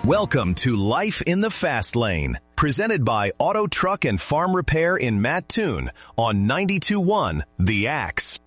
Welcome to Life in the Fast Lane, presented by Auto Truck and Farm Repair in Mattoon on 92.1 The Axe.